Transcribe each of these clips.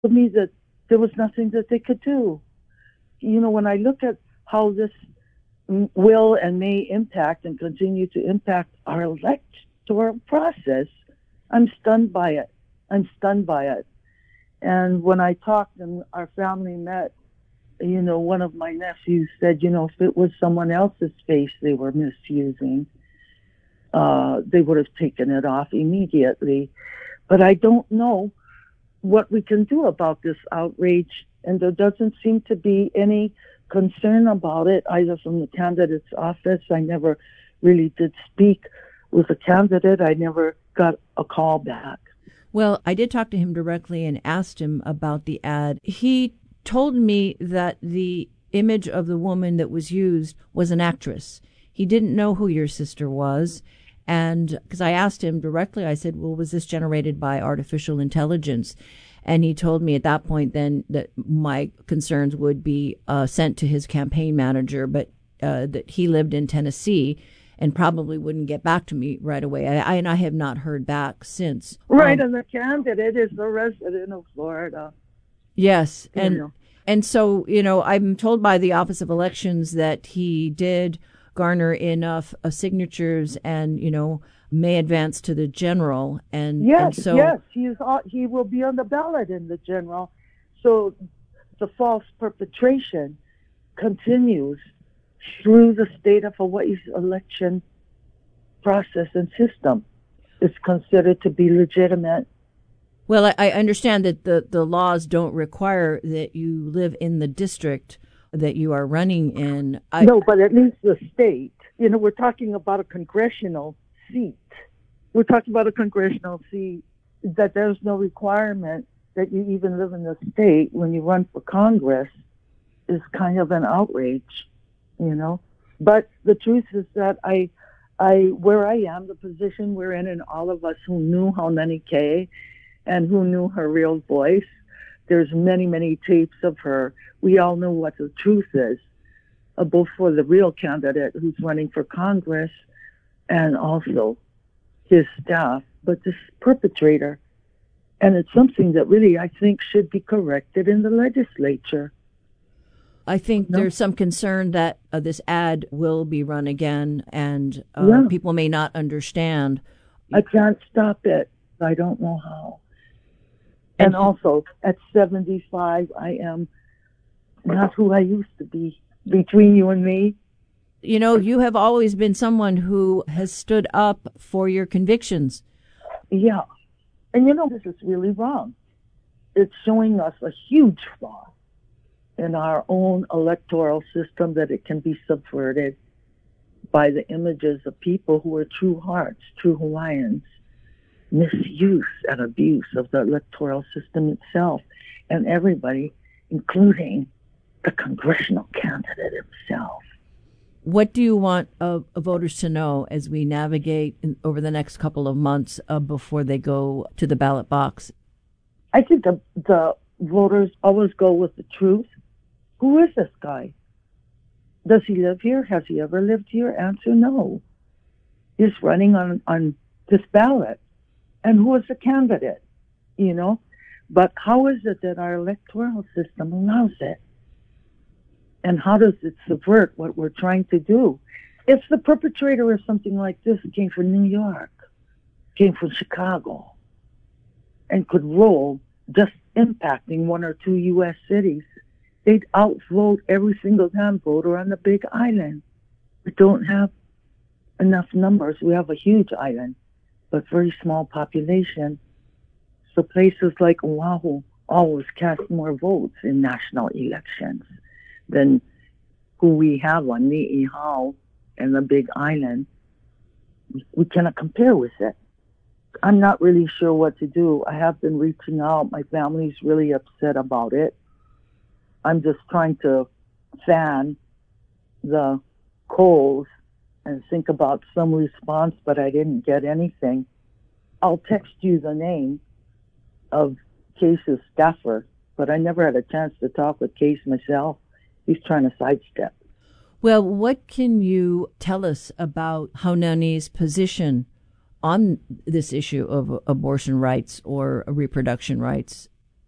told me that there was nothing that they could do. When I look at how this will and may impact and continue to impact our electoral process, I'm stunned by it. I'm stunned by it. And when I talked and our family met, one of my nephews said, if it was someone else's face they were misusing, they would have taken it off immediately. But I don't know what we can do about this outrage, and there doesn't seem to be any concern about it, either from the candidate's office. I never really did speak with a candidate. I never got a call back. Well, I did talk to him directly and asked him about the ad. He told me that the image of the woman that was used was an actress. He didn't know who your sister was. And because I asked him directly, I said, well, was this generated by artificial intelligence? And he told me at that point then that my concerns would be sent to his campaign manager, but that he lived in Tennessee and probably wouldn't get back to me right away. And I have not heard back since. Right, and the candidate is a resident of Florida. Yes, and so, I'm told by the Office of Elections that he did garner enough signatures and, may advance to the general. Yes, he will be on the ballot in the general. So the false perpetration continues through the state of Hawaii's election process and system. It's considered to be legitimate. Well, I understand that the laws don't require that you live in the district that you are running in. No, but at least the state. We're talking about a congressional seat. We're talking about a congressional seat that there's no requirement that you even live in the state when you run for Congress is kind of an outrage, But the truth is that where I am, the position we're in, and all of us who knew Haunani Kay and who knew her real voice, there's many, many tapes of her. We all know what the truth is, both for the real candidate who's running for Congress and also his staff, but this perpetrator. And it's something that really, I think, should be corrected in the legislature. I think there's some concern that this ad will be run again, and people may not understand. I can't stop it. I don't know how. And also, at 75, I am not who I used to be. Between you and me. You have always been someone who has stood up for your convictions. Yeah. And this is really wrong. It's showing us a huge flaw in our own electoral system, that it can be subverted by the images of people who are true hearts, true Hawaiians. Misuse and abuse of the electoral system itself, and everybody, including the congressional candidate himself. What do you want voters to know as we navigate over the next couple of months before they go to the ballot box? I think the voters always go with the truth. Who is this guy? Does he live here? Has he ever lived here? Answer no. He's running on this ballot. And who is the candidate? But how is it that our electoral system allows it? And how does it subvert what we're trying to do? If the perpetrator of something like this came from New York, came from Chicago, and could roll just impacting one or two U.S. cities, they'd outvote every single damn voter on the Big Island. We don't have enough numbers. We have a huge island, but very small population. So places like Oahu always cast more votes in national elections than who we have on Ni'ihau and the Big Island. We cannot compare with it. I'm not really sure what to do. I have been reaching out. My family's really upset about it. I'm just trying to fan the coals and think about some response, but I didn't get anything. I'll text you the name of Case's staffer, but I never had a chance to talk with Case myself. He's trying to sidestep. Well, what can you tell us about Haunani's position on this issue of abortion rights or reproduction rights?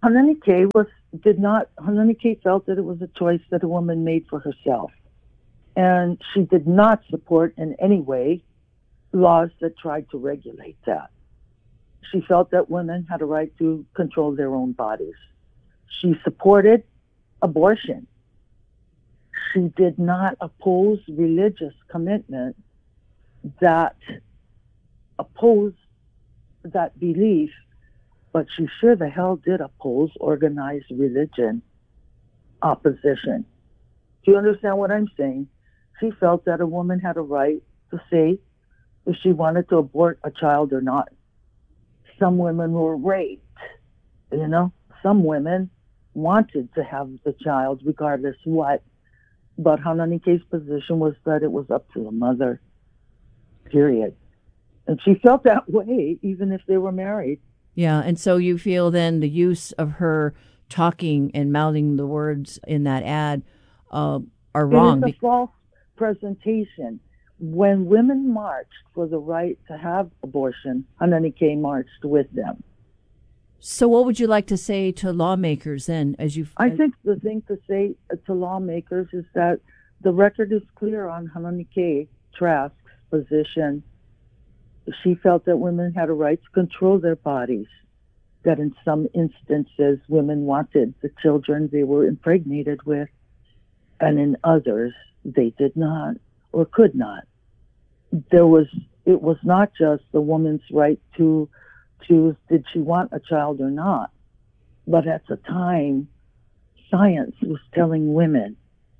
Hanani K Hanani K felt that it was a choice that a woman made for herself. And she did not support in any way laws that tried to regulate that. She felt that women had a right to control their own bodies. She supported abortion. She did not oppose religious commitment that opposed that belief, but she sure the hell did oppose organized religion opposition. Do you understand what I'm saying? She felt that a woman had a right to say if she wanted to abort a child or not. Some women were raped, Some women wanted to have the child regardless what. But Hanani K's position was that it was up to the mother, period. And she felt that way even if they were married. Yeah, and so you feel then the use of her talking and mouthing the words in that ad are wrong. It is a false presentation. When women marched for the right to have abortion, Hanani K marched with them. So what would you like to say to lawmakers then? I think the thing to say to lawmakers is that the record is clear on Hanani K Trask's position. She felt that women had a right to control their bodies, that in some instances women wanted the children they were impregnated with, and in others they did not or could not. It was not just the woman's right to choose did she want a child or not, but at the time science was telling women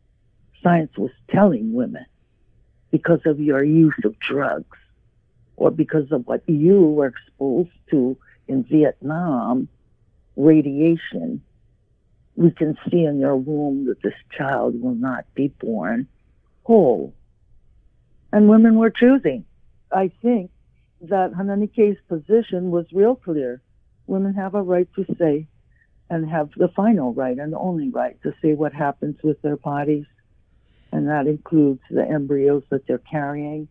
because of your use of drugs or because of what you were exposed to in Vietnam, radiation, we can see in your womb that this child will not be born whole. And women were choosing. I think that Hanani K's position was real clear. Women have a right to say and have the final right and the only right to say what happens with their bodies. And that includes the embryos that they're carrying,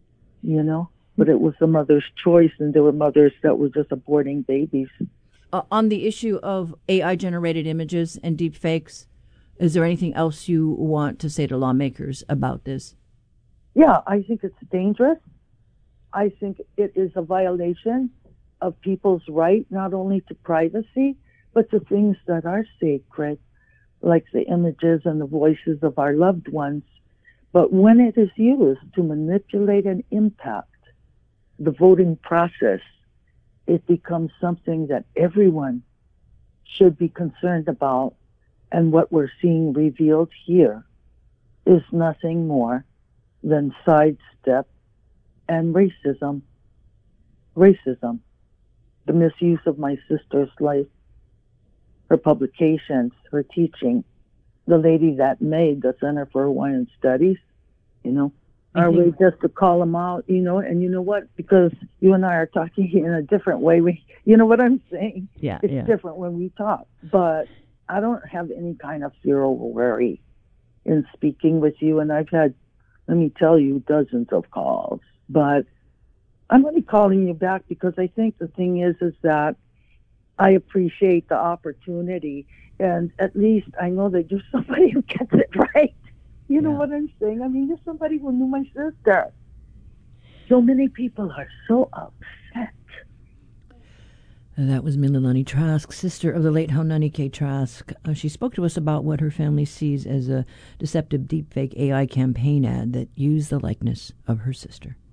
But it was the mother's choice, and there were mothers that were just aborting babies. On the issue of AI-generated images and deep fakes, is there anything else you want to say to lawmakers about this? Yeah, I think it's dangerous. I think it is a violation of people's right, not only to privacy, but to things that are sacred, like the images and the voices of our loved ones. But when it is used to manipulate and impact the voting process, it becomes something that everyone should be concerned about. And what we're seeing revealed here is nothing more than sidestep and racism. Racism. The misuse of my sister's life, her publications, her teaching, the lady that made the Center for Hawaiian Studies, Are we just to call them out, and you know what? Because you and I are talking in a different way. You know what I'm saying? Yeah, it's different when we talk. But I don't have any kind of fear or worry in speaking with you. And I've had, let me tell you, dozens of calls. But I'm only calling you back because I think the thing is that I appreciate the opportunity. And at least I know that you're somebody who gets it right. You know what I'm saying? I mean, you're somebody who knew my sister. So many people are so upset. And that was Mililani Trask, sister of the late Haunani K. Trask. She spoke to us about what her family sees as a deceptive deepfake AI campaign ad that used the likeness of her sister.